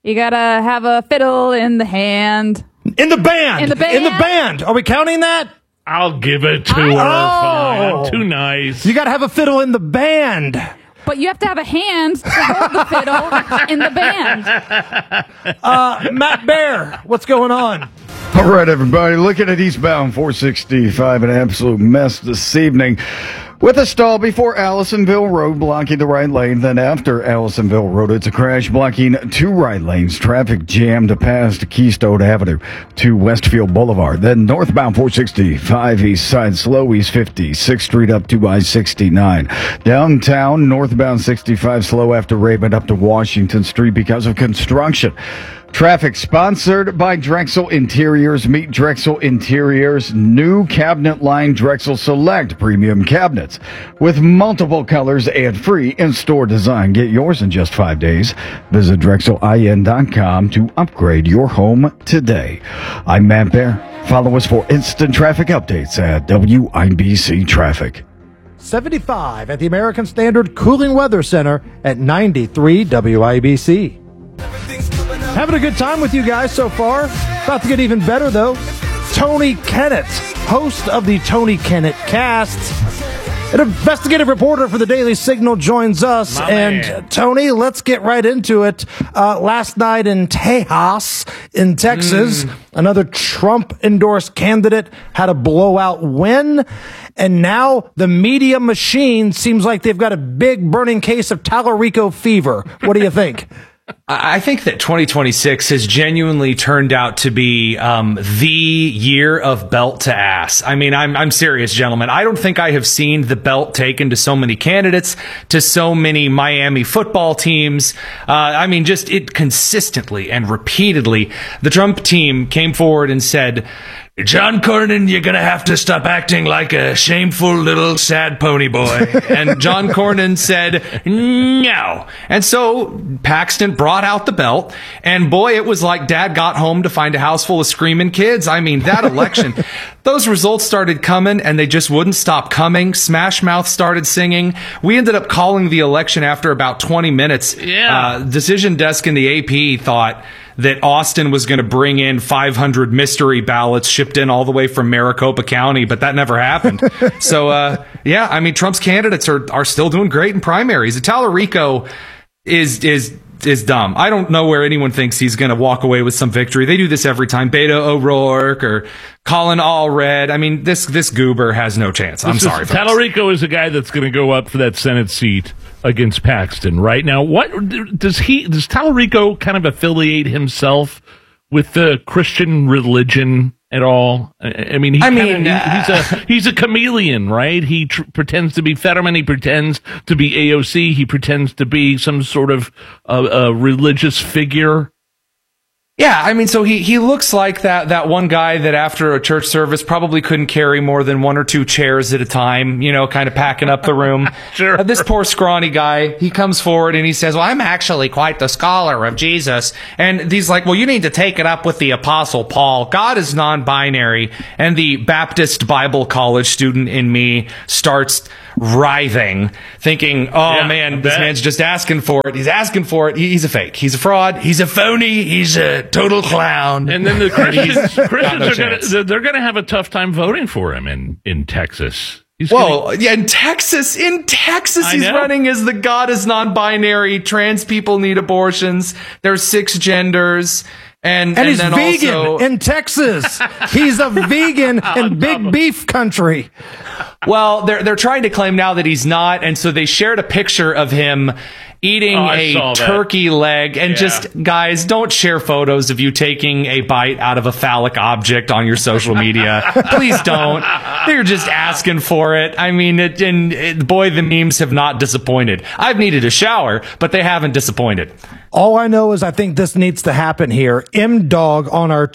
You gotta have a fiddle in the hand. In the band. In the band. In the band. Are we counting that? I'll give it to her. Fine. I'm too nice. You gotta have a fiddle in the band. But you have to have a hand to hold the fiddle in the band. Matt Bear, what's going on? All right, everybody, looking at eastbound 465, an absolute mess this evening. With a stall before Allisonville Road blocking the right lane, then after Allisonville Road, it's a crash blocking 2 right lanes. Traffic jammed past Keystone Avenue to Westfield Boulevard. Then northbound 465, east side slow, east 56th Street up to I-69. Downtown, northbound 65 slow after Raymond up to Washington Street because of construction. Traffic sponsored by Drexel Interiors. Meet Drexel Interiors' new cabinet line Drexel Select premium cabinets with multiple colors and free in-store design. Get yours in just 5 days. Visit DrexelIN.com to upgrade your home today. I'm Matt Bear. Follow us for instant traffic updates at WIBC Traffic. 75 at the American Standard Cooling Weather Center at 93 WIBC. Having a good time with you guys so far. About to get even better, though. Tony Kennett, host of the Tony Kennett Cast, an investigative reporter for the Daily Signal, joins us. Tony, let's get right into it. Last night in Tejas, in Texas, another Trump-endorsed candidate had a blowout win. And now the media machine seems like they've got a big burning case of Tallarico fever. What do you think? I think that 2026 has genuinely turned out to be the year of belt to ass. I mean, I'm serious, gentlemen. I don't think I have seen the belt taken to so many candidates, to so many Miami football teams. I mean, just it consistently and repeatedly. The Trump team came forward and said, John Cornyn, you're going to have to stop acting like a shameful little sad pony boy. And John Cornyn said, no. And so Paxton brought out the belt, and boy, it was like Dad got home to find a house full of screaming kids. I mean, that election, those results started coming, and they just wouldn't stop coming. Smash Mouth started singing. We ended up calling the election after about 20 minutes. Yeah. Decision desk in the AP thought that Austin was going to bring in 500 mystery ballots shipped in all the way from Maricopa County, but that never happened. So, yeah, I mean, Trump's candidates are still doing great in primaries. Tallarico is dumb. I don't know where anyone thinks he's going to walk away with some victory. They do this every time. Beto O'Rourke or Colin Allred. I mean, this goober has no chance. I'm sorry, folks. Tallarico is a guy that's going to go up for that Senate seat against Paxton, right? Now, what does Tallarico kind of affiliate himself with the Christian religion at all? I mean, he's a chameleon, right? He pretends to be Fetterman. He pretends to be AOC. He pretends to be some sort of religious figure. Yeah, I mean, so he looks like that one guy that after a church service probably couldn't carry more than 1 or 2 chairs at a time, you know, kind of packing up the room. Sure. This poor scrawny guy, he comes forward and he says, well, I'm actually quite the scholar of Jesus. And he's like, well, you need to take it up with the Apostle Paul. God is non-binary. And the Baptist Bible College student in me starts writhing, thinking, man, this man's just asking for it. He's asking for it. He's a fake. He's a fraud. He's a phony. He's a total clown. And then the Christians they're going to have a tough time voting for him in Texas. In Texas, he's running as the God is non-binary. Trans people need abortions. There's 6 genders. And he's then vegan also, in Texas. He's a vegan in big beef country. Well, they're trying to claim now that he's not, and so they shared a picture of him eating a turkey leg. And just, guys, don't share photos of you taking a bite out of a phallic object on your social media. Please don't. They're just asking for it. I mean, boy, the memes have not disappointed. I've needed a shower, but they haven't disappointed. All I know is I think this needs to happen here. M-Dog on our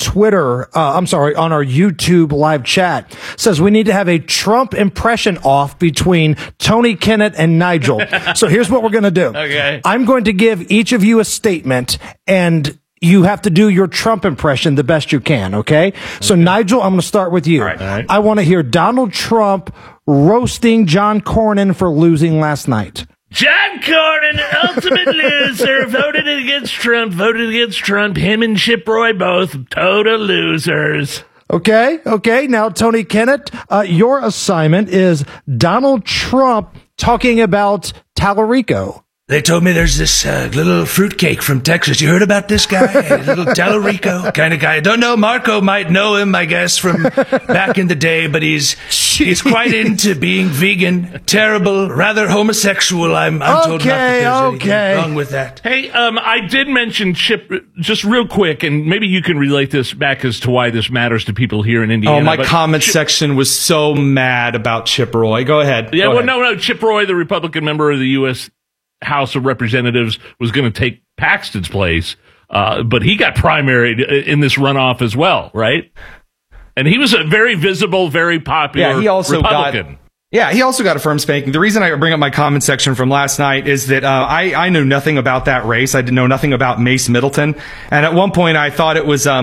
on our YouTube live chat says we need to have a Trump impression off between Tony Kennett and Nigel. So here's what we're going to do. Okay. I'm going to give each of you a statement, and you have to do your Trump impression the best you can, okay? So, Nigel, I'm going to start with you. All right. I want to hear Donald Trump roasting John Cornyn for losing last night. John Cornyn, ultimate loser, voted against Trump. Him and Chip Roy both total losers. Okay. Now, Tony Kennett, your assignment is Donald Trump talking about Tallarico. They told me there's this little fruitcake from Texas. You heard about this guy? A little Tallarico kind of guy. I don't know. Marco might know him, I guess, from back in the day, but he's quite into being vegan. Terrible, rather homosexual. I'm told not that there's anything wrong with that. Hey, I did mention Chip just real quick, and maybe you can relate this back as to why this matters to people here in Indiana. Oh, my comment section was so mad about Chip Roy. Go ahead. Yeah, Go ahead. No. Chip Roy, the Republican member of the U.S. House of Representatives, was going to take Paxton's place, but he got primaried in this runoff as well, right? And he was a very visible, very popular Republican. He also got a firm spanking. The reason I bring up my comment section from last night is that I knew nothing about that race. I didn't know nothing about Mace Middleton. And at one point, I thought it was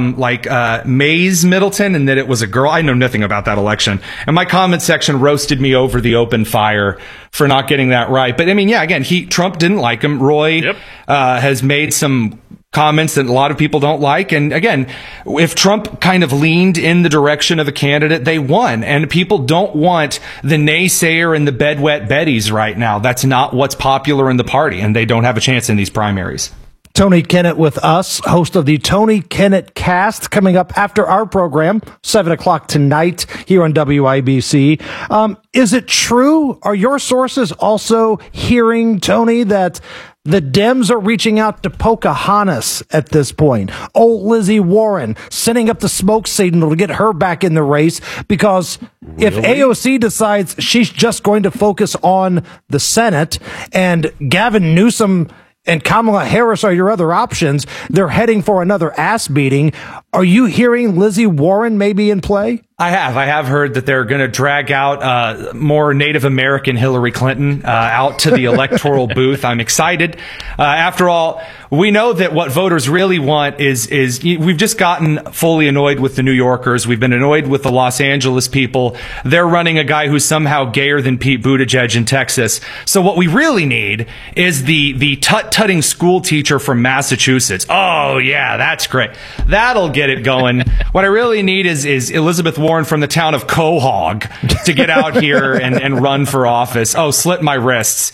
Mays Middleton and that it was a girl. I know nothing about that election. And my comment section roasted me over the open fire for not getting that right. But I mean, yeah, again, Trump didn't like him. Roy has made some comments that a lot of people don't like. And again, if Trump kind of leaned in the direction of a candidate, they won. And people don't want the naysayer and the bedwet Bettys right now. That's not what's popular in the party, and they don't have a chance in these primaries. Tony Kennett with us, host of the Tony Kennett Cast, coming up after our program, 7 o'clock tonight here on WIBC. Is it true? Are your sources also hearing, Tony, that the Dems are reaching out to Pocahontas at this point? Old Lizzie Warren sending up the smoke signal to get her back in the race, because if AOC decides she's just going to focus on the Senate and Gavin Newsom and Kamala Harris are your other options, they're heading for another ass beating. Are you hearing Lizzie Warren maybe in play? I have heard that they're going to drag out more Native American Hillary Clinton out to the electoral booth. I'm excited. After all, we know that what voters really want is we've just gotten fully annoyed with the New Yorkers. We've been annoyed with the Los Angeles people. They're running a guy who's somehow gayer than Pete Buttigieg in Texas. So what we really need is the tut-tutting school teacher from Massachusetts. Oh, yeah, that's great. That'll get it going. What I really need is Elizabeth Warren from the town of Quahog to get out here and run for office. Oh, slit my wrists.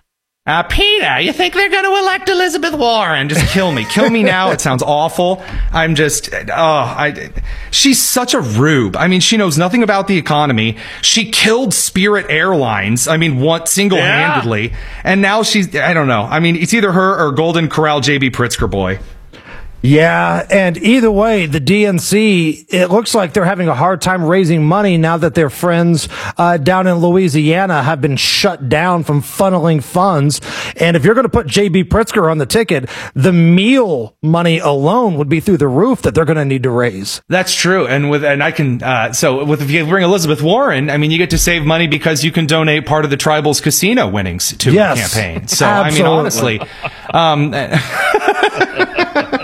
Peter, you think they're going to elect Elizabeth Warren? Just kill me. Kill me now. It sounds awful. I'm just, she's such a rube. I mean, she knows nothing about the economy. She killed Spirit Airlines. I mean, single-handedly. Yeah. And now I don't know. I mean, it's either her or Golden Corral JB Pritzker boy. Yeah, and either way, the DNC, it looks like they're having a hard time raising money now that their friends down in Louisiana have been shut down from funneling funds. And if you're going to put J.B. Pritzker on the ticket, the meal money alone would be through the roof that they're going to need to raise. That's true. And if you bring Elizabeth Warren, I mean, you get to save money because you can donate part of the tribal's casino winnings to the campaign. So, absolutely. I mean, honestly,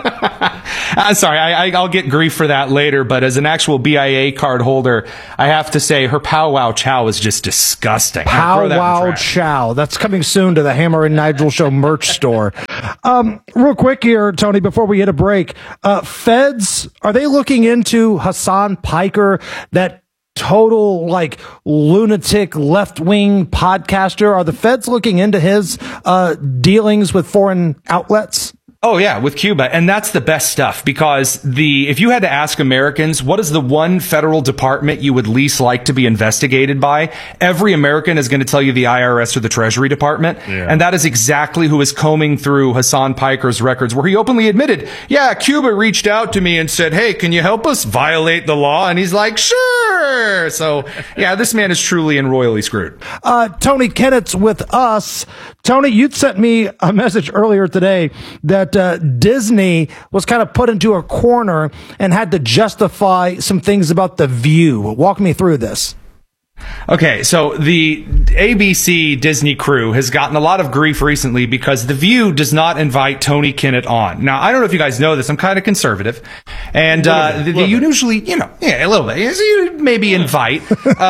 I'm sorry, I'll get grief for that later, but as an actual BIA card holder, I have to say her powwow chow is just disgusting. Powwow chow. That's coming soon to the Hammer and Nigel Show merch store. Real quick here, Tony, before we hit a break, feds, are they looking into Hassan Piker, that total lunatic left-wing podcaster? Are the feds looking into his dealings with foreign outlets? Oh, yeah, with Cuba. And that's the best stuff, because if you had to ask Americans, what is the one federal department you would least like to be investigated by? Every American is going to tell you the IRS or the Treasury Department. Yeah. And that is exactly who is combing through Hassan Piker's records, where he openly admitted, yeah, Cuba reached out to me and said, hey, can you help us violate the law? And he's like, sure. So, yeah, this man is truly and royally screwed. Tony Kennett's with us. Tony, you'd sent me a message earlier today that Disney was kind of put into a corner and had to justify some things about The View. Walk me through this. Okay, so the ABC Disney crew has gotten a lot of grief recently because The View does not invite Tony Kinnett on. Now, I don't know if you guys know this. I'm kind of conservative. And you usually, a little bit. So you maybe invite,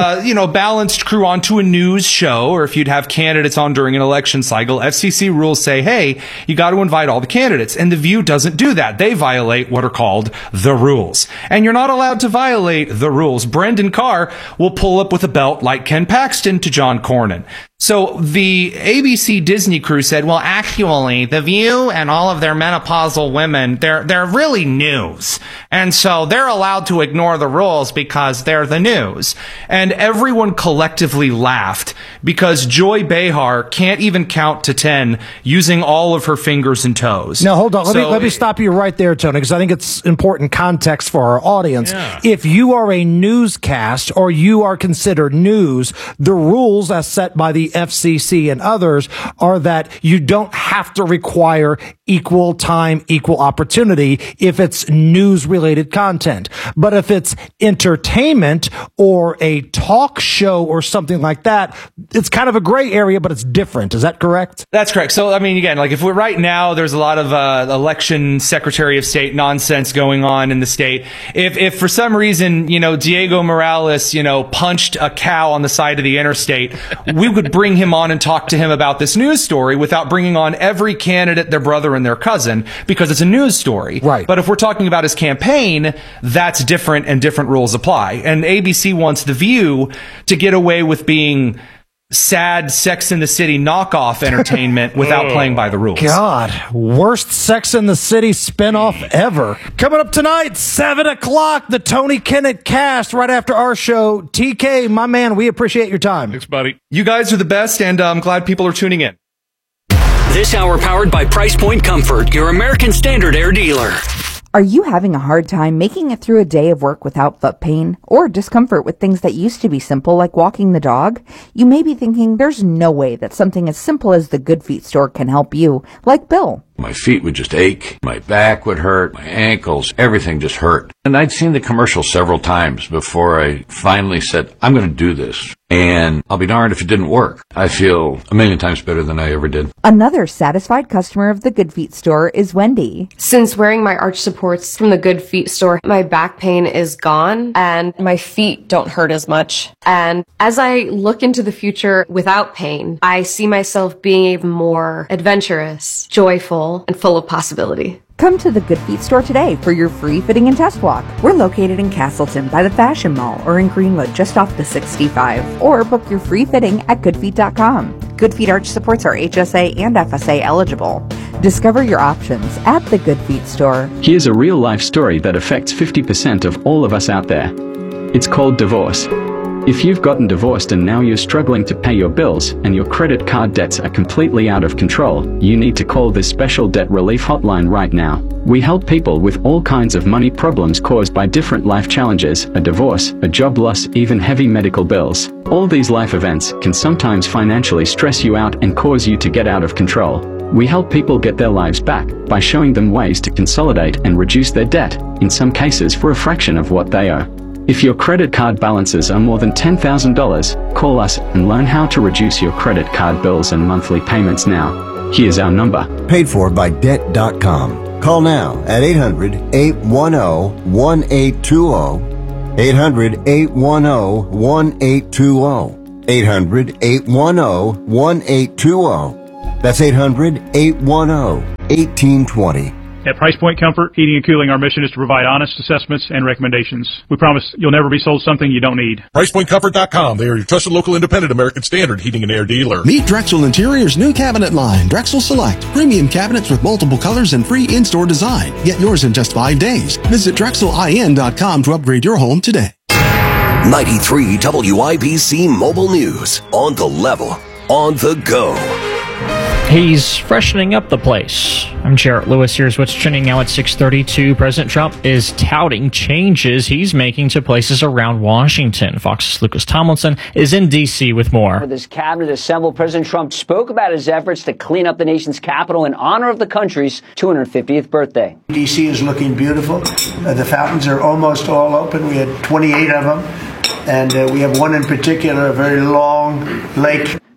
balanced crew onto a news show, or if you'd have candidates on during an election cycle, FCC rules say, hey, you got to invite all the candidates. And The View doesn't do that. They violate what are called the rules. And you're not allowed to violate the rules. Brendan Carr will pull up with a belt like Ken Paxton to John Cornyn. So the ABC Disney crew said, well, actually, The View and all of their menopausal women, they're really news. And so they're allowed to ignore the rules because they're the news. And everyone collectively laughed because Joy Behar can't even count to 10 using all of her fingers and toes. Now, hold on. Let me stop you right there, Tony, because I think it's important context for our audience. Yeah. If you are a newscast or you are considered news, the rules as set by the FCC and others are that you don't have to require equal time, equal opportunity if it's news-related content. But if it's entertainment or a talk show or something like that, it's kind of a gray area, but it's different. Is that correct? That's correct. So, I mean, again, like if we're right now, there's a lot of election Secretary of State nonsense going on in the state. If for some reason, Diego Morales, punched a cow on the side of the interstate, we would bring him on and talk to him about this news story without bringing on every candidate, their brother and their cousin, because it's a news story. Right. But if we're talking about his campaign, that's different and different rules apply. And ABC wants The View to get away with being sad Sex in the City knockoff entertainment without playing by the rules. God, worst Sex in the City spinoff ever. Coming up tonight, 7 o'clock, the Tony Kinnett cast right after our show. TK, my man, we appreciate your time. Thanks, buddy. You guys are the best, and I'm glad people are tuning in. This hour powered by Price Point Comfort, your American Standard Air dealer. Are you having a hard time making it through a day of work without foot pain or discomfort with things that used to be simple like walking the dog? You may be thinking there's no way that something as simple as the Good Feet store can help you, like Bill. My feet would just ache, my back would hurt, my ankles, everything just hurt. And I'd seen the commercial several times before I finally said, I'm going to do this. And I'll be darned if it didn't work. I feel a million times better than I ever did. Another satisfied customer of the Good Feet store is Wendy. Since wearing my arch supports from the Good Feet store, my back pain is gone and my feet don't hurt as much. And as I look into the future without pain, I see myself being even more adventurous, joyful, and full of possibility. Come to the Good Feet store today for your free fitting and test walk. We're located in Castleton by the Fashion Mall or in Greenwood just off the 65. Or book your free fitting at goodfeet.com. Good Feet arch supports are HSA and FSA eligible. Discover your options at the Good Feet store. Here's a real-life story that affects 50% of all of us out there. It's called divorce. If you've gotten divorced and now you're struggling to pay your bills and your credit card debts are completely out of control, you need to call this special debt relief hotline right now. We help people with all kinds of money problems caused by different life challenges, a divorce, a job loss, even heavy medical bills. All these life events can sometimes financially stress you out and cause you to get out of control. We help people get their lives back by showing them ways to consolidate and reduce their debt, in some cases for a fraction of what they owe. If your credit card balances are more than $10,000, call us and learn how to reduce your credit card bills and monthly payments now. Here's our number. Paid for by Debt.com. Call now at 800-810-1820. 800-810-1820. 800-810-1820. That's 800-810-1820. At Price Point Comfort Heating and Cooling, our mission is to provide honest assessments and recommendations. We promise you'll never be sold something you don't need. PricePointComfort.com. They are your trusted local independent American Standard Heating and Air dealer. Meet Drexel Interior's new cabinet line, Drexel Select. Premium cabinets with multiple colors and free in-store design. Get yours in just 5 days. Visit DrexelIN.com to upgrade your home today. 93 WIBC Mobile News. On the level. On the go. He's freshening up the place. I'm Jarrett Lewis. Here's what's trending now at 6:32. President Trump is touting changes he's making to places around Washington. Fox's Lucas Tomlinson is in D.C. with more. For this cabinet assembled, President Trump spoke about his efforts to clean up the nation's capital in honor of the country's 250th birthday. D.C. is looking beautiful. The fountains are almost all open. We had 28 of them. And we have one in particular, a very long lake.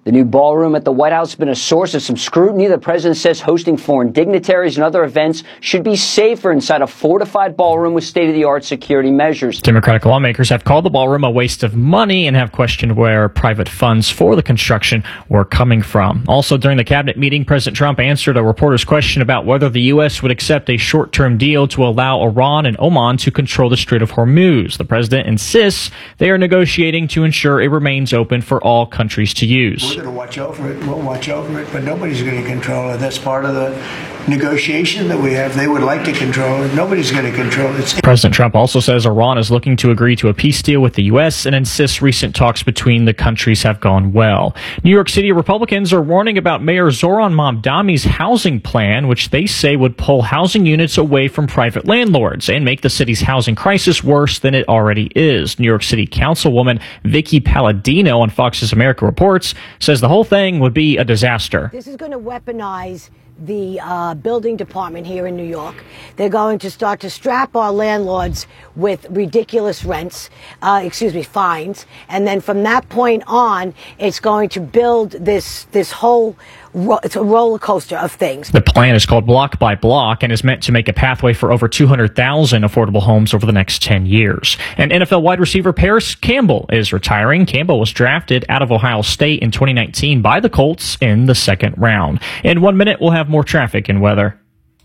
The new ballroom at the White House has been a source of some scrutiny. The president says hosting foreign dignitaries and other events should be safer inside a fortified ballroom with state-of-the-art security measures. Democratic lawmakers have called the ballroom a waste of money and have questioned where private funds for the construction were coming from. Also, during the cabinet meeting, President Trump answered a reporter's question about whether the U.S. would accept a short-term deal to allow Iran and Oman to control the Strait of Hormuz. The president insists they are negotiating to ensure it remains open for all countries to use. We're going to watch over it. We'll watch over it, but nobody's going to control it. That's part of the negotiation that we have. They would like to control it. Nobody's going to control it. President Trump also says Iran is looking to agree to a peace deal with the U.S. and insists recent talks between the countries have gone well. New York City Republicans are warning about Mayor Zoran Mamdani's housing plan, which they say would pull housing units away from private landlords and make the city's housing crisis worse than it already is. New York City Councilwoman Vicky Palladino on Fox's America Reports says the whole thing would be a disaster. This is going to weaponize the building department here in New York. They're going to start to strap our landlords with ridiculous fines. And then from that point on, it's going to build this whole it's a roller coaster of things. The plan is called Block by Block and is meant to make a pathway for over 200,000 affordable homes over the next 10 years. And NFL wide receiver Paris Campbell is retiring. Campbell was drafted out of Ohio State in 2019 by the Colts in the second round. In 1 minute, we'll have more traffic and weather.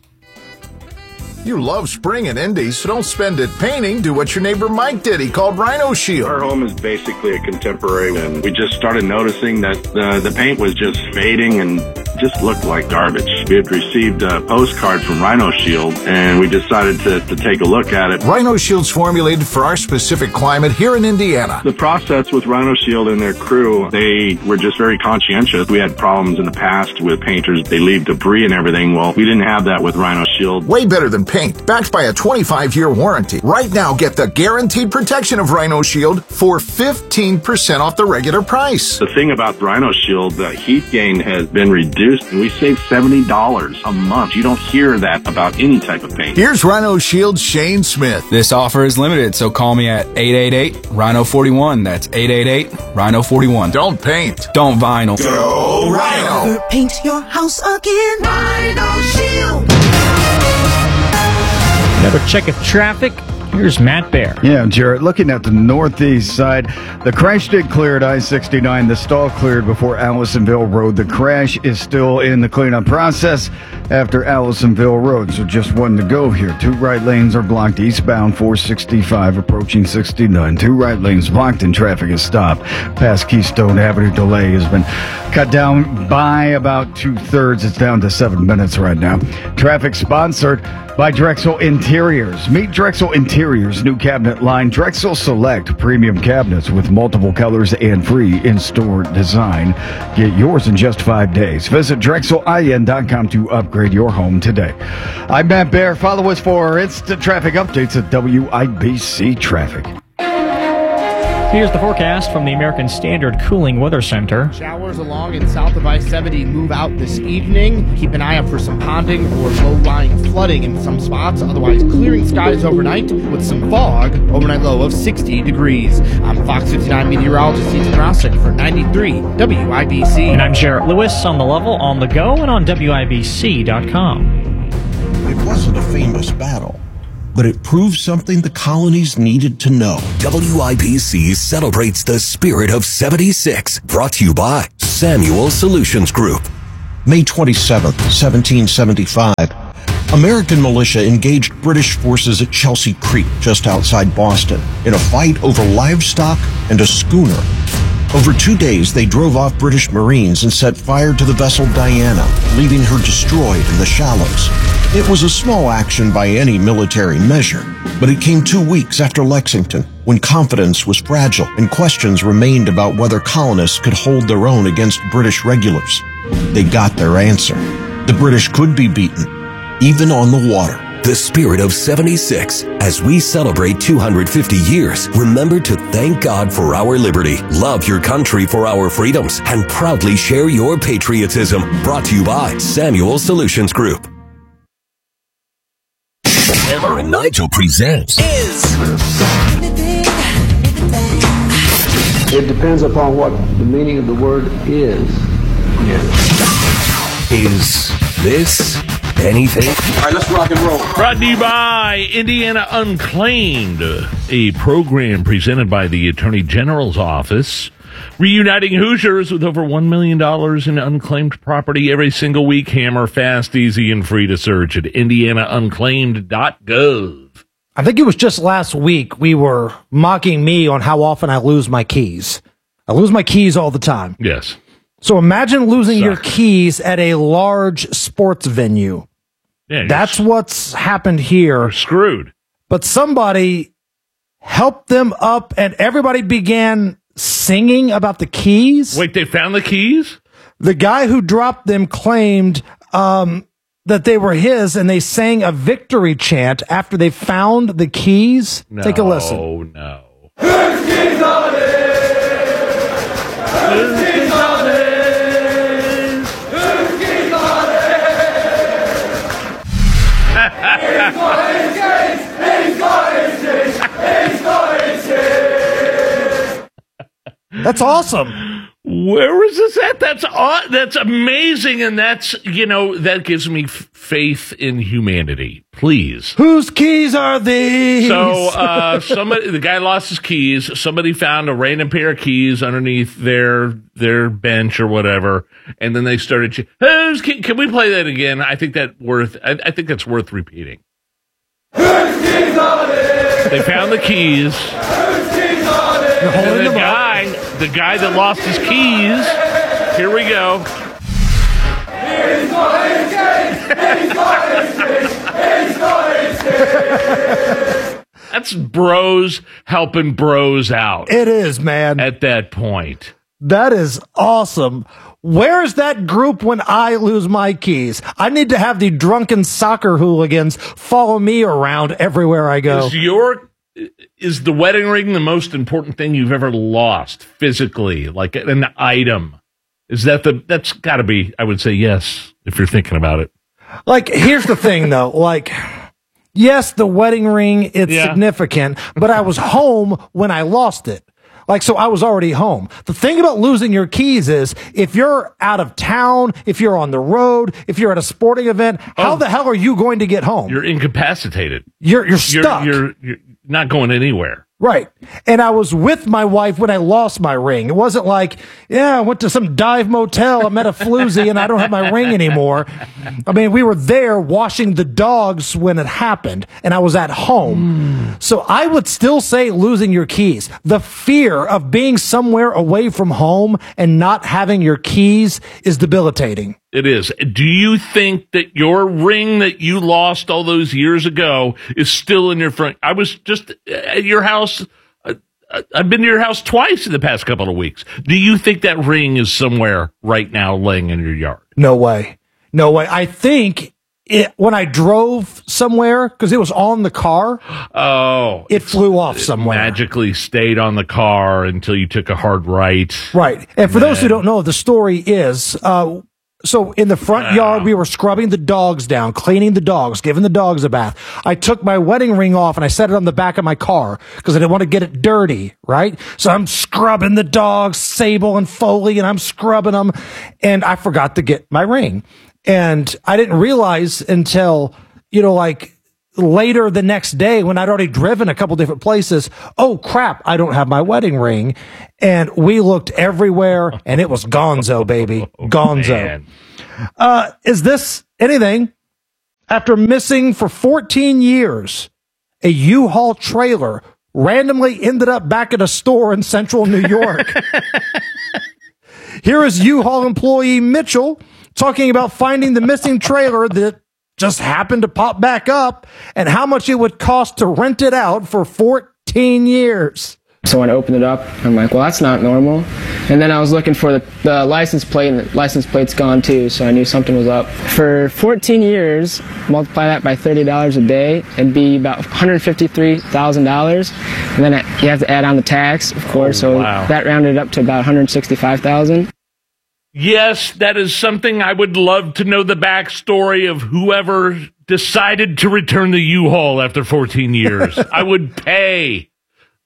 You love spring and Indies, so don't spend it painting. Do what your neighbor Mike did. He called Rhino Shield. Our home is basically a contemporary, and we just started noticing that the paint was just fading and just looked like garbage. We had received a postcard from Rhino Shield, and we decided to take a look at it. Rhino Shield's formulated for our specific climate here in Indiana. The process with Rhino Shield and their crew, they were just very conscientious. We had problems in the past with painters. They leave debris and everything. Well, we didn't have that with Rhino Shield. Way better than paint, backed by a 25-year warranty. Right now, get the guaranteed protection of Rhino Shield for 15% off the regular price. The thing about Rhino Shield, the heat gain has been reduced, and we save $70 a month. You don't hear that about any type of paint. Here's Rhino Shield's Shane Smith. This offer is limited, so call me at 888-RHINO-41. That's 888-RHINO-41. Don't paint. Don't vinyl. Go Rhino. Never paint your house again. Rhino Shield. Another check of traffic. Here's Matt Bear. Yeah, Jarrett, looking at the northeast side, the crash did clear at I-69. The stall cleared before Allisonville Road. The crash is still in the cleanup process after Allisonville Road, so just one to go here. 2 right lanes are blocked eastbound 465 approaching 69. 2 right lanes blocked and traffic is stopped. Past Keystone Avenue, delay has been cut down by about 2/3. It's down to 7 minutes right now. Traffic sponsored by Drexel Interiors. Meet Drexel Interiors' new cabinet line, Drexel Select Premium Cabinets with multiple colors and free in-store design. Get yours in just 5 days. Visit DrexelIN.com to upgrade your home today. I'm Matt Bear. Follow us for instant traffic updates at WIBC Traffic. Here's the forecast from the American Standard Cooling Weather Center. Showers along and south of I-70 move out this evening. Keep an eye out for some ponding or low-lying flooding in some spots. Otherwise, clearing skies overnight with some fog. Overnight low of 60 degrees. I'm Fox 59 meteorologist Ethan Rossick for 93 WIBC. And I'm Jarrett Lewis on the level, on the go, and on WIBC.com. It wasn't a famous battle, but it proved something the colonies needed to know. WIBC celebrates the spirit of 76, brought to you by Samuel Solutions Group. May 27th, 1775, American militia engaged British forces at Chelsea Creek, just outside Boston, in a fight over livestock and a schooner. Over 2 days, they drove off British Marines and set fire to the vessel Diana, leaving her destroyed in the shallows. It was a small action by any military measure, but it came 2 weeks after Lexington, when confidence was fragile and questions remained about whether colonists could hold their own against British regulars. They got their answer. The British could be beaten, even on the water. The spirit of 76. As we celebrate 250 years, remember to thank God for our liberty, love your country for our freedoms, and proudly share your patriotism. Brought to you by Samuel Solutions Group. Hammer and Nigel presents It depends upon what the meaning of the word is. Is this anything? All right, let's rock and roll. Brought to you by Indiana Unclaimed, a program presented by the Attorney General's Office, reuniting Hoosiers with over $1 million in unclaimed property every single week. Hammer, fast, easy, and free to search at indianaunclaimed.gov. I think it was just last week we were mocking me on how often I lose my keys. I lose my keys all the time. Yes. So imagine losing your keys at a large sports venue. Yeah, that's what's happened here. You're screwed. But somebody helped them up and everybody began singing about the keys. Wait, they found the keys? The guy who dropped them claimed that they were his, and they sang a victory chant after they found the keys. No, take a listen. Oh, no. Whose keys are they? Whose keys are they? Whose keys are they? He's got his keys! He's got his keys! He's got his keys! That's awesome. Where was this at? That's amazing, and that's, that gives me faith in humanity. Please. Whose keys are these? So, the guy lost his keys. Somebody found a random pair of keys underneath their bench or whatever, and then they started. Whose key? Can we play that again? I think that's worth repeating. Whose keys are they? They found the keys. Whose keys are they? And the guy that lost his keys. Here we go. He's got his keys! He's got his keys! He's got his keys! That's bros helping bros out. It is, man. At that point. That is awesome. Where's that group when I lose my keys? I need to have the drunken soccer hooligans follow me around everywhere I go. Is the wedding ring the most important thing you've ever lost physically, like an item? That's got to be, I would say yes, if you're thinking about it. Like, here's the thing, though. Like, yes, the wedding ring, it's significant, but I was home when I lost it. Like, so I was already home. The thing about losing your keys is if you're out of town, if you're on the road, if you're at a sporting event, how the hell are you going to get home? You're incapacitated. You're stuck. You're not going anywhere. Right. And I was with my wife when I lost my ring. It wasn't like, I went to some dive motel, I met a floozy, and I don't have my ring anymore. I mean, we were there washing the dogs when it happened, and I was at home. So I would still say losing your keys. The fear of being somewhere away from home and not having your keys is debilitating. It is. Do you think that your ring that you lost all those years ago is still in your front? I was just at your house. I've been to your house twice in the past couple of weeks. Do you think that ring is somewhere right now laying in your yard? No way. No way. I think when I drove somewhere, because it was on the car, it flew off somewhere. Magically stayed on the car until you took a hard right. Right. And for those who don't know, the story is... So in the front yard, we were scrubbing the dogs down, cleaning the dogs, giving the dogs a bath. I took my wedding ring off and I set it on the back of my car because I didn't want to get it dirty, right? So I'm scrubbing the dogs, Sable and Foley, and I'm scrubbing them. And I forgot to get my ring. And I didn't realize until, later the next day when I'd already driven a couple different places, oh crap, I don't have my wedding ring. And we looked everywhere and it was gonzo, baby. Gonzo. Is this anything? After missing for 14 years, a U-Haul trailer randomly ended up back at a store in central New York. Here is U-Haul employee Mitchell talking about finding the missing trailer that just happened to pop back up and how much it would cost to rent it out for 14 years. So when I opened it up, I'm like, well, that's not normal. And then I was looking for the license plate, and the license plate's gone too, so I knew something was up. For 14 years, multiply that by $30 a day, it'd be about $153,000. And then you have to add on the tax, of course, that rounded up to about $165,000. Yes, that is something I would love to know the backstory of whoever decided to return the U-Haul after 14 years. I would pay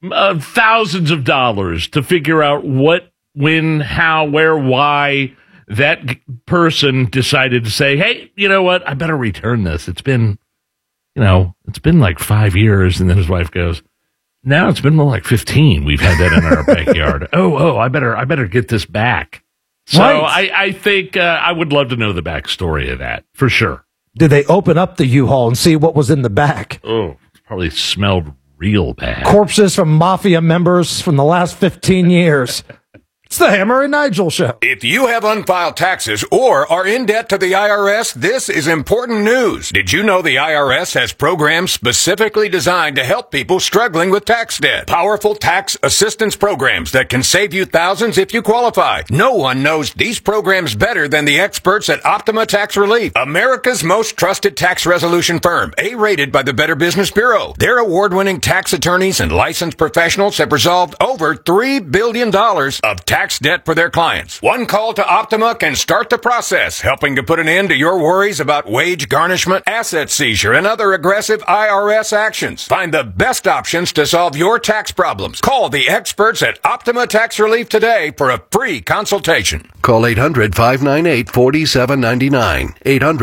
thousands of dollars to figure out what, when, how, where, why that person decided to say, hey, you know what? I better return this. It's been like 5 years. And then his wife goes, now it's been more like 15. We've had that in our backyard. I better get this back. So right. I think I would love to know the backstory of that for sure. Did they open up the U-Haul and see what was in the back? Oh, it probably smelled real bad. Corpses from mafia members from the last 15 years. It's the Hammer and Nigel Show. If you have unfiled taxes or are in debt to the IRS, this is important news. Did you know the IRS has programs specifically designed to help people struggling with tax debt? Powerful tax assistance programs that can save you thousands if you qualify. No one knows these programs better than the experts at Optima Tax Relief, America's most trusted tax resolution firm, A-rated by the Better Business Bureau. Their award-winning tax attorneys and licensed professionals have resolved over $3 billion of tax debt for their clients. One call to Optima can start the process, helping to put an end to your worries about wage garnishment, asset seizure, and other aggressive IRS actions. Find the best options to solve your tax problems. Call the experts at Optima Tax Relief today for a free consultation. Call 800-598-4799.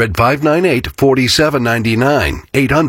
800-598-4799.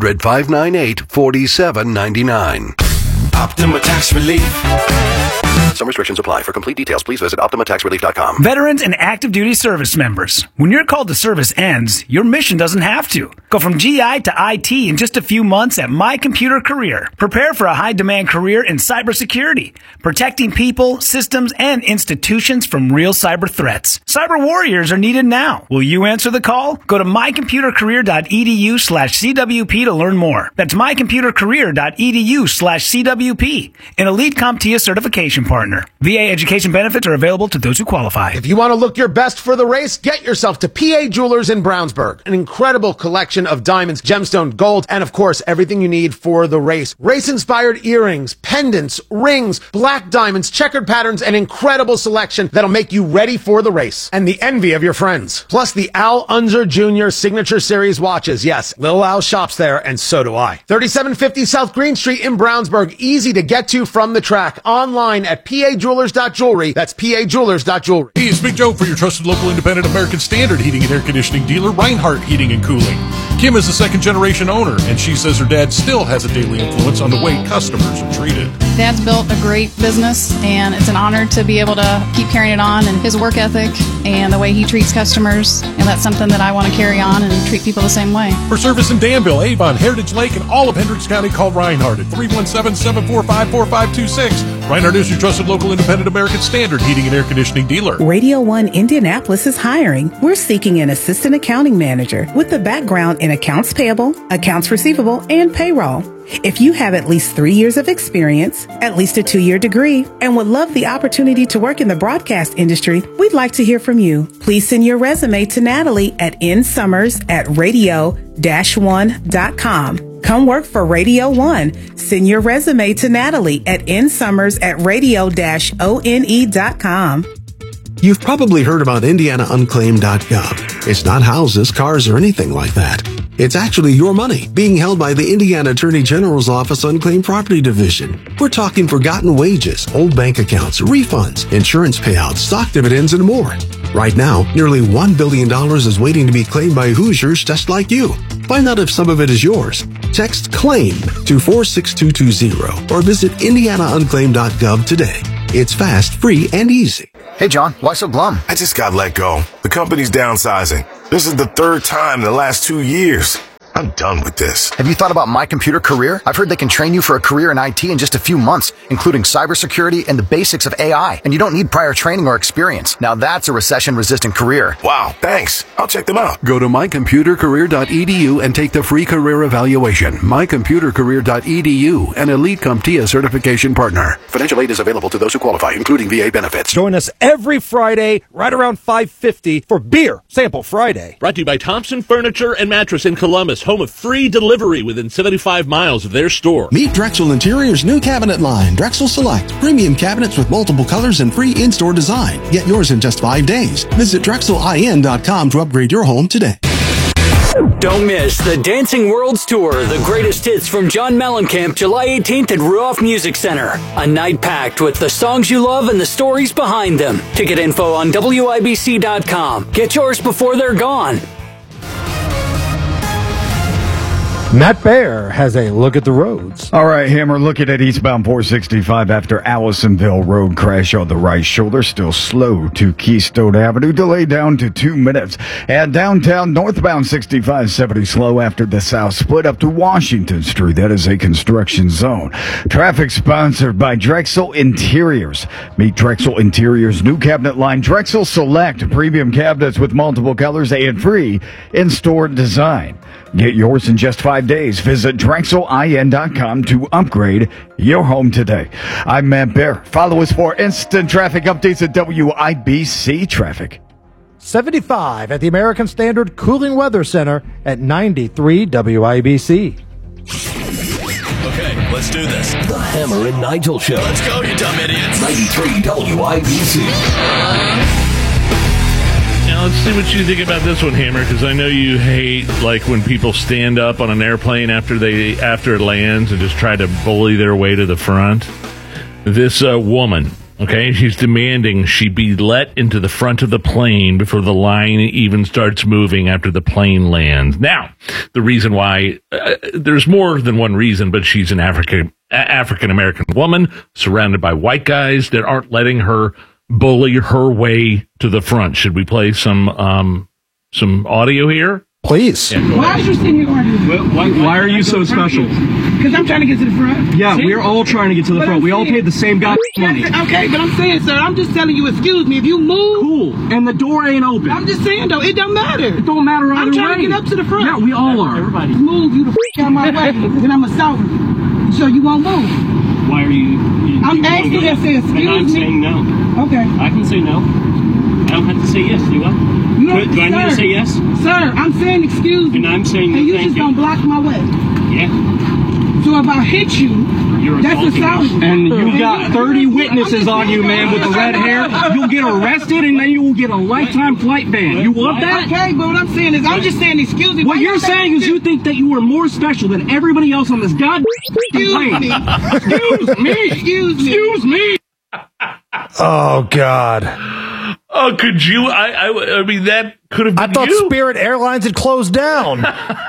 800-598-4799. Optima Tax Relief. Some restrictions apply. For complete details, please visit OptimaTaxRelief.com. Veterans and active duty service members. When your call to service ends, your mission doesn't have to. Go from GI to IT in just a few months at My Computer Career. Prepare for a high-demand career in cybersecurity, protecting people, systems, and institutions from real cyber threats. Cyber warriors are needed now. Will you answer the call? Go to mycomputercareer.edu/CWP to learn more. That's mycomputercareer.edu/CWP. An elite CompTIA certification partner. VA education benefits are available to those who qualify. If you want to look your best for the race, get yourself to PA Jewelers in Brownsburg. An incredible collection of diamonds, gemstone, gold, and of course, everything you need for the race. Race-inspired earrings, pendants, rings, black diamonds, checkered patterns, an incredible selection that'll make you ready for the race. And the envy of your friends. Plus the Al Unser Jr. Signature Series watches. Yes, Lil Al shops there, and so do I. 3750 South Green Street in Brownsburg. Easy to get to from the track. Online at PAJewelers.jewelry. That's PAJewelers.jewelry. Hey, it's Big Joe for your trusted local independent American Standard heating and air conditioning dealer, Reinhardt Heating and Cooling. Kim is a second-generation owner, and she says her dad still has a daily influence on the way customers are treated. Dad's built a great business, and it's an honor to be able to keep carrying it on, and his work ethic and the way he treats customers, and that's something that I want to carry on and treat people the same way. For service in Danville, Avon, Heritage Lake, and all of Hendricks County, call Reinhardt at 317-745-4526. Reinhardt is your trusted local independent American Standard heating and air conditioning dealer. Radio 1 Indianapolis is hiring. We're seeking an assistant accounting manager with a background in accounts payable, accounts receivable, and payroll. If you have at least 3 years of experience, at least a 2-year degree, and would love the opportunity to work in the broadcast industry, we'd like to hear from you. Please send your resume to Natalie at nsummers@radio-1.com. Come work for Radio 1. Send your resume to Natalie at nsummers@radio-one.com. You've probably heard about IndianaUnclaimed.gov. It's not houses, cars, or anything like that. It's actually your money being held by the Indiana Attorney General's Office Unclaimed Property Division. We're talking forgotten wages, old bank accounts, refunds, insurance payouts, stock dividends, and more. Right now, nearly $1 billion is waiting to be claimed by Hoosiers just like you. Find out if some of it is yours. Text CLAIM to 46220 or visit IndianaUnclaimed.gov today. It's fast, free, and easy. Hey, John, why so glum? I just got let go. The company's downsizing. This is the third time in the last 2 years. I'm done with this. Have you thought about My Computer Career? I've heard they can train you for a career in IT in just a few months, including cybersecurity and the basics of AI. And you don't need prior training or experience. Now that's a recession-resistant career. Wow, thanks. I'll check them out. Go to mycomputercareer.edu and take the free career evaluation. mycomputercareer.edu, an elite CompTIA certification partner. Financial aid is available to those who qualify, including VA benefits. Join us every Friday, right around 5:50 for Beer Sample Friday. Brought to you by Thompson Furniture and Mattress in Columbus, home of free delivery within 75 miles of their store. Meet Drexel Interior's new cabinet line, Drexel Select. Premium cabinets with multiple colors and free in-store design. Get yours in just 5 days. Visit DrexelIN.com to upgrade your home today. Don't miss the Dancing Worlds Tour, the greatest hits from John Mellencamp, July 18th at Ruoff Music Center. A night packed with the songs you love and the stories behind them. Ticket info on WIBC.com. Get yours before they're gone. Matt Bear has a look at the roads. All right, Hammer, looking at eastbound 465 after Allisonville road crash on the right shoulder. Still slow to Keystone Avenue. Delay down to 2 minutes. And downtown northbound 6570 slow after the south split up to Washington Street. That is a construction zone. Traffic sponsored by Drexel Interiors. Meet Drexel Interiors' new cabinet line, Drexel Select. Premium cabinets with multiple colors and free in-store design. Get yours in just 5 days. Visit DrexelIN.com to upgrade your home today. I'm Matt Bear. Follow us for instant traffic updates at WIBC Traffic. 75 at the American Standard Cooling Weather Center at 93 WIBC. Okay, let's do this. The Hammer and Nigel Show. Let's go, you dumb idiots. 93 WIBC. Now, let's see what you think about this one, Hammer, because I know you hate, like, when people stand up on an airplane after it lands and just try to bully their way to the front. This woman, okay, she's demanding she be let into the front of the plane before the line even starts moving after the plane lands. Now, the reason why, there's more than one reason, but she's an African-American woman surrounded by white guys that aren't letting her bully her way to the front. Should we play some audio here? Please. Yeah, why is you sitting here arguing? Why are you so special? Because I'm trying to get to the front. Yeah, we're all trying to get to the front. We all paid the same money. Okay, but I'm saying, sir, I'm just telling you, excuse me, if you move. Cool. And the door ain't open. I'm just saying, though, it don't matter. It don't matter either way. I'm trying to get up to the front. Yeah, we all are. Everybody. Move you the out of my way, then I'm assaulting you. So you won't move. Why are you I'm asking you to say excuse me. And I'm saying no. Okay. I can say no. I don't have to say yes, do I? Do I need to say yes? Sir, I'm saying excuse me. And I'm saying no, and you thank just you. don't block my way. Yeah. So if I hit you, that's assault. And you got 30 witnesses on you, man, with the red hair. You'll get arrested and then you will get a lifetime flight ban. You want that? Okay, but what I'm saying is, I'm just saying excuse me. What you're saying is you think that you are more special than everybody else on this goddamn plane. Excuse me. Excuse me. Oh, God. Oh, could you? I mean, that could have been I thought you. Spirit Airlines had closed down.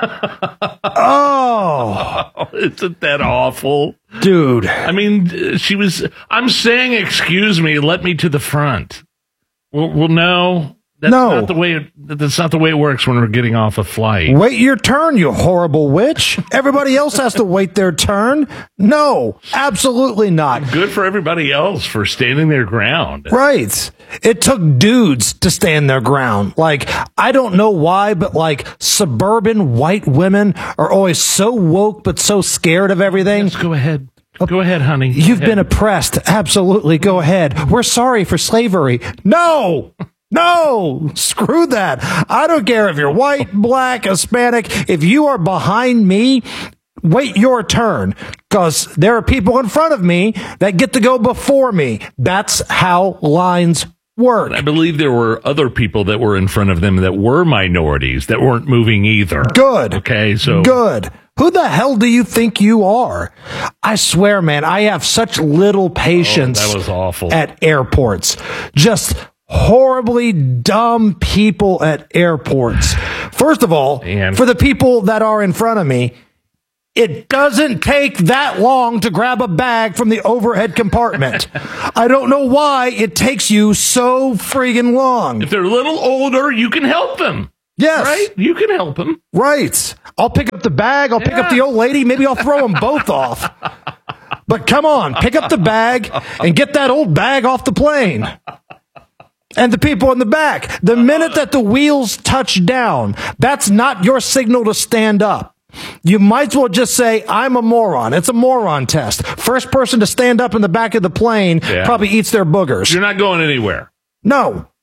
Oh. Isn't that awful? Dude. I mean, I'm saying, excuse me, let me to the front. Well, no. That's not the way it works when we're getting off a flight. Wait your turn, you horrible witch. Everybody else has to wait their turn. No, absolutely not. Good for everybody else for standing their ground. Right. It took dudes to stand their ground. Like, I don't know why, but like suburban white women are always so woke but so scared of everything. Let's go ahead. Go ahead, honey. You've been oppressed. Absolutely. Go ahead. We're sorry for slavery. No. No, screw that. I don't care if you're white, black, Hispanic. If you are behind me, wait your turn, because there are people in front of me that get to go before me. That's how lines work. I believe there were other people that were in front of them that were minorities that weren't moving either. Good. Okay, so. Good. Who the hell do you think you are? I swear, man, I have such little patience. That was awful. At airports. Just horribly dumb people at airports. First of all, for the people that are in front of me, it doesn't take that long to grab a bag from the overhead compartment. I don't know why it takes you so friggin' long. If they're a little older, you can help them. Yes. Right? You can help them. Right. I'll pick up the bag. I'll pick up the old lady. Maybe I'll throw them both off. But come on, pick up the bag and get that old bag off the plane. And the people in the back, the minute that the wheels touch down, that's not your signal to stand up. You might as well just say, I'm a moron. It's a moron test. First person to stand up in the back of the plane probably eats their boogers. You're not going anywhere. No.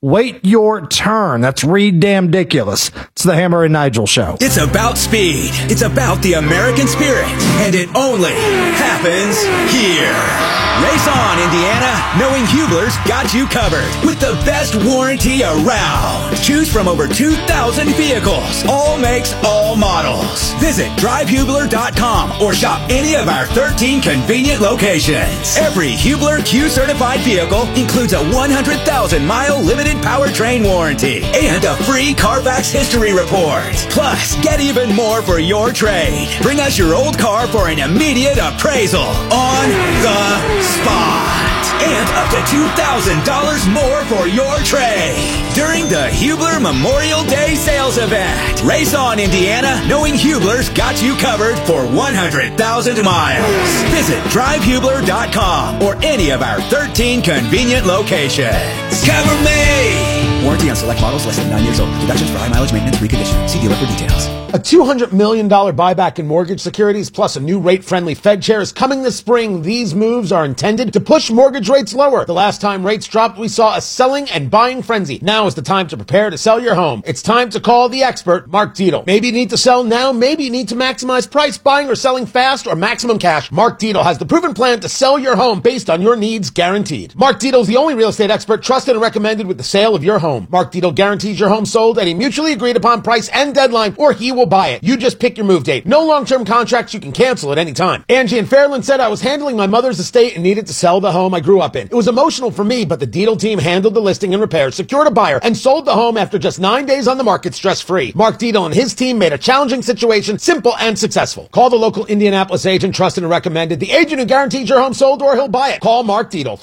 Wait your turn. That's ridiculous. It's the Hammer and Nigel Show. It's about speed. It's about the American spirit. And it only happens here. Race on, Indiana, knowing Hubler's got you covered with the best warranty around. Choose from over 2,000 vehicles, all makes, all models. Visit drivehubler.com or shop any of our 13 convenient locations. Every Hubler Q-certified vehicle includes a 100,000-mile limited powertrain warranty and a free Carfax history report. Plus, get even more for your trade. Bring us your old car for an immediate appraisal on the spot. And up to $2,000 more for your trade during the Hubler Memorial Day sales event. Race on, Indiana, knowing Hubler's got you covered for 100,000 miles. Visit drivehubler.com or any of our 13 convenient locations. Cover me! Warranty on select models less than 9 years old. Deductions for high mileage maintenance reconditioning. See dealer for details. A $200 million buyback in mortgage securities plus a new rate-friendly Fed chair is coming this spring. These moves are intended to push mortgage rates lower. The last time rates dropped, we saw a selling and buying frenzy. Now is the time to prepare to sell your home. It's time to call the expert, Mark Dietel. Maybe you need to sell now. Maybe you need to maximize price, buying or selling fast or maximum cash. Mark Dietel has the proven plan to sell your home based on your needs guaranteed. Mark Dietel is the only real estate expert trusted and recommended with the sale of your home. Mark Dietel guarantees your home sold at a mutually agreed upon price and deadline, or he will buy it. You just pick your move date. No long-term contracts you can cancel at any time. Angie in Fairland said, I was handling my mother's estate and needed to sell the home I grew up in. It was emotional for me, but the Dietel team handled the listing and repairs, secured a buyer, and sold the home after just 9 days on the market stress-free. Mark Dietel and his team made a challenging situation simple and successful. Call the local Indianapolis agent, trusted and recommended, the agent who guarantees your home sold or he'll buy it. Call Mark Dietel,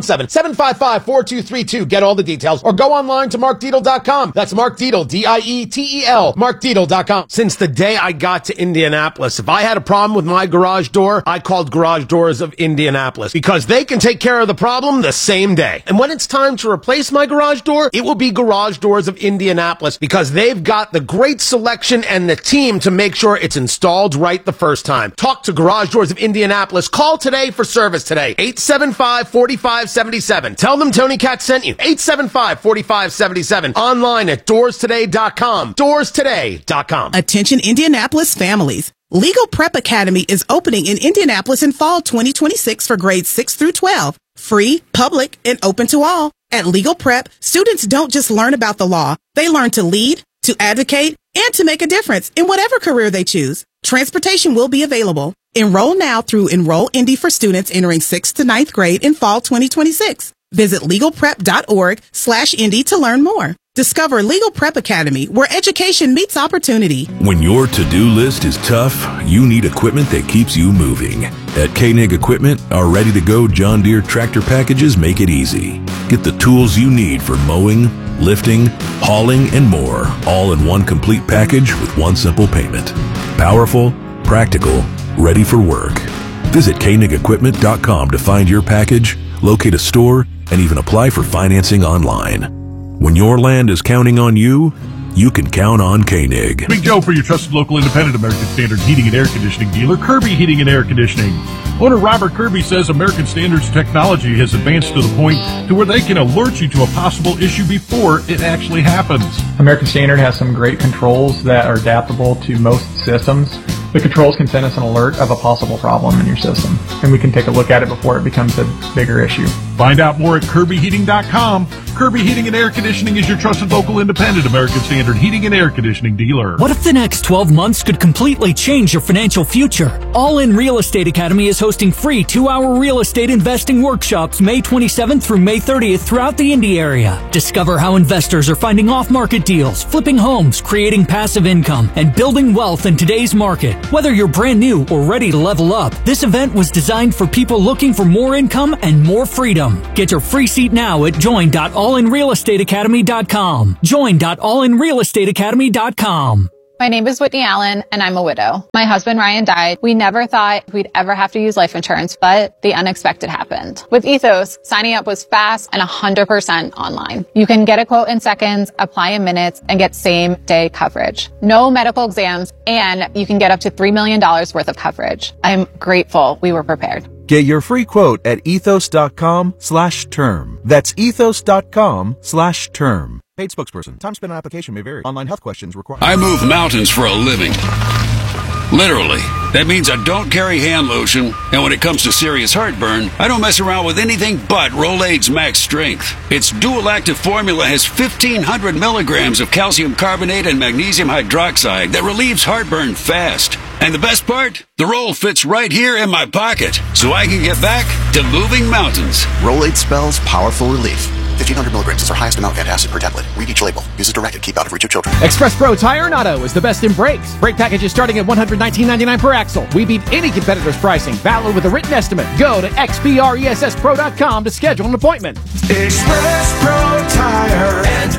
317-755-4232. Get all the details, or go online to markdietel.com. That's Mark Dietel, D-I-E-T-E-L, markdietel.com. Since the day I got to Indianapolis, if I had a problem with my garage door, I called Garage Doors of Indianapolis, because they can take care of the problem the same day. And when it's time to replace my garage door, it will be Garage Doors of Indianapolis, because they've got the great selection and the team to make sure it's installed right the first time. Talk to Garage Doors of Indianapolis. Call today for service today. 875-4577. Tell them Tony Katz sent you. 875-4577. Online at doorstoday.com. Doorstoday.com. Attention Indianapolis families. Legal Prep Academy is opening in Indianapolis in fall 2026 for grades 6 through 12. Free, public, and open to all. At Legal Prep, students don't just learn about the law. They learn to lead, to advocate, and to make a difference in whatever career they choose. Transportation will be available. Enroll now through Enroll Indy for students entering 6th to 9th grade in fall 2026. Visit legalprep.org/Indy to learn more. Discover Legal Prep Academy, where education meets opportunity. When your to-do list is tough, you need equipment that keeps you moving. At Koenig Equipment, our ready-to-go John Deere tractor packages make it easy. Get the tools you need for mowing, lifting, hauling, and more, all in one complete package with one simple payment. Powerful, practical, ready for work. Visit KoenigEquipment.com to find your package, locate a store, and even apply for financing online. When your land is counting on you, you can count on Koenig. Big Joe for your trusted local independent American Standard heating and air conditioning dealer, Kirby Heating and Air Conditioning. Owner Robert Kirby says American Standard's technology has advanced to the point to where they can alert you to a possible issue before it actually happens. American Standard has some great controls that are adaptable to most systems. The controls can send us an alert of a possible problem in your system, and we can take a look at it before it becomes a bigger issue. Find out more at KirbyHeating.com. Kirby Heating and Air Conditioning is your trusted local independent American Standard heating and air conditioning dealer. What if the next 12 months could completely change your financial future? All In Real Estate Academy is hosting free 2-hour real estate investing workshops May 27th through May 30th throughout the Indy area. Discover how investors are finding off-market deals, flipping homes, creating passive income, and building wealth in today's market. Whether you're brand new or ready to level up, this event was designed for people looking for more income and more freedom. Get your free seat now at join.allinrealestateacademy.com. Join.allinrealestateacademy.com. My name is Whitney Allen, and I'm a widow. My husband Ryan died. We never thought we'd ever have to use life insurance, but the unexpected happened. With Ethos, signing up was fast and 100% online. You can get a quote in seconds, apply in minutes, and get same-day coverage. No medical exams, and you can get up to $3 million worth of coverage. I'm grateful we were prepared. Get your free quote at ethos.com/term. That's ethos.com/term. Paid spokesperson. Time spent on application may vary. Online health questions required. I move mountains for a living. Literally. That means I don't carry hand lotion, and when it comes to serious heartburn, I don't mess around with anything but Rolaids Max Strength. Its dual active formula has 1,500 milligrams of calcium carbonate and magnesium hydroxide that relieves heartburn fast. And the best part? The roll fits right here in my pocket, so I can get back to moving mountains. Rolaids spells powerful relief. 1,500 milligrams is our highest amount of antacid per tablet. Read each label. Use as directed. Keep out of reach of children. Express Pro Tire and Auto is the best in brakes. Brake packages starting at $119.99 per axle. We beat any competitor's pricing. Valid with a written estimate. Go to xbressspro.com to schedule an appointment. Express Pro Tire and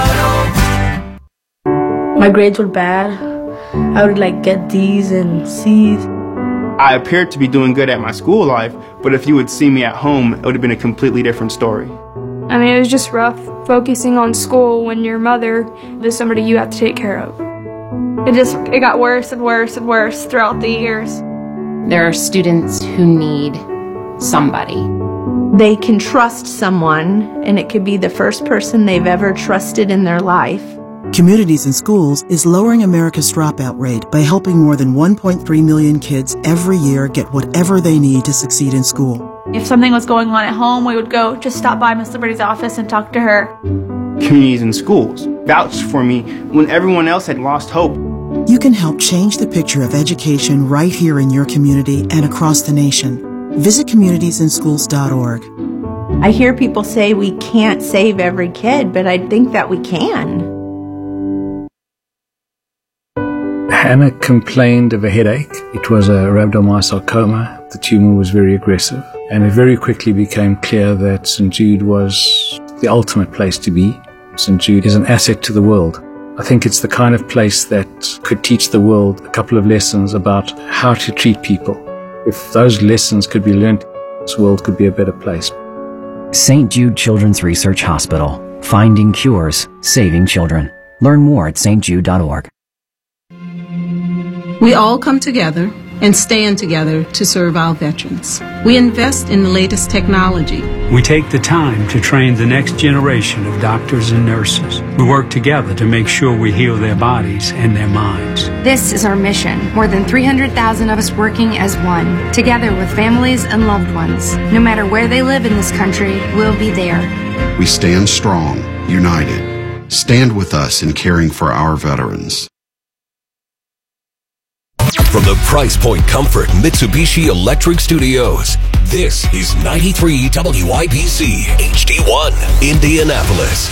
Auto. My grades were bad. I would get D's and C's. I appeared to be doing good at my school life, but if you would see me at home, it would have been a completely different story. I mean, it was just rough focusing on school when your mother is somebody you have to take care of. It got worse and worse and worse throughout the years. There are students who need somebody. They can trust someone, and it could be the first person they've ever trusted in their life. Communities in Schools is lowering America's dropout rate by helping more than 1.3 million kids every year get whatever they need to succeed in school. If something was going on at home, we would go just stop by Miss Liberty's office and talk to her. Communities in Schools vouched for me when everyone else had lost hope. You can help change the picture of education right here in your community and across the nation. Visit communitiesinschools.org. I hear people say we can't save every kid, but I think that we can. Hannah complained of a headache. It was a rhabdomyosarcoma. The tumor was very aggressive, and it very quickly became clear that St. Jude was the ultimate place to be. St. Jude is an asset to the world. I think it's the kind of place that could teach the world a couple of lessons about how to treat people. If those lessons could be learned, this world could be a better place. St. Jude Children's Research Hospital. Finding cures, saving children. Learn more at stjude.org. We all come together and stand together to serve our veterans. We invest in the latest technology. We take the time to train the next generation of doctors and nurses. We work together to make sure we heal their bodies and their minds. This is our mission. More than 300,000 of us working as one, together with families and loved ones. No matter where they live in this country, we'll be there. We stand strong, united. Stand with us in caring for our veterans. From the Price Point Comfort Mitsubishi Electric Studios, this is 93 WIBC HD1, Indianapolis.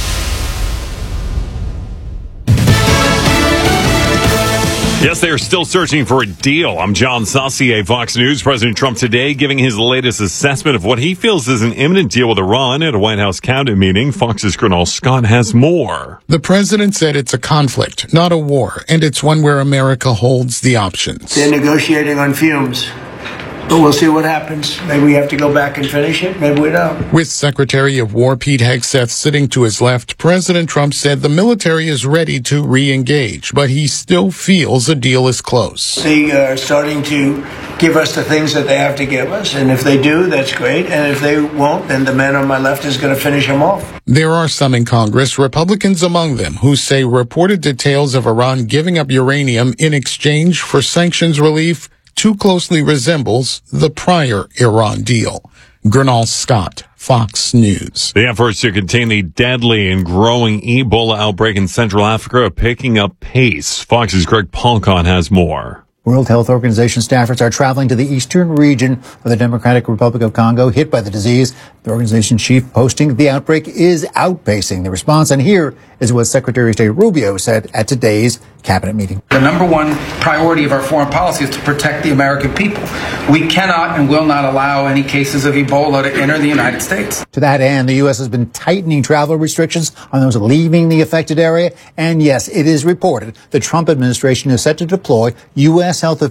Yes, they are still searching for a deal. I'm John Saucier, Fox News. President Trump today giving his latest assessment of what he feels is an imminent deal with Iran at a White House cabinet meeting. Fox's Gernal Scott has more. The president said it's a conflict, not a war, and it's one where America holds the options. They're negotiating on fumes. But we'll see what happens. Maybe we have to go back and finish it. Maybe we don't. With Secretary of War Pete Hegseth sitting to his left, President Trump said the military is ready to re-engage, but he still feels a deal is close. They are starting to give us the things that they have to give us, and if they do, that's great. And if they won't, then the man on my left is going to finish them off. There are some in Congress, Republicans among them, who say reported details of Iran giving up uranium in exchange for sanctions relief too closely resembles the prior Iran deal. Gernal Scott, Fox News. The efforts to contain the deadly and growing Ebola outbreak in Central Africa are picking up pace. Fox's Greg Polcon has more. World Health Organization staffers are traveling to the eastern region of the Democratic Republic of Congo hit by the disease. The organization chief posting the outbreak is outpacing the response. And here is what Secretary of State Rubio said at today's cabinet meeting. The number one priority of our foreign policy is to protect the American people. We cannot and will not allow any cases of Ebola to enter the United States. To that end, the U.S. has been tightening travel restrictions on those leaving the affected area. And yes, it is reported the Trump administration is set to deploy U.S. health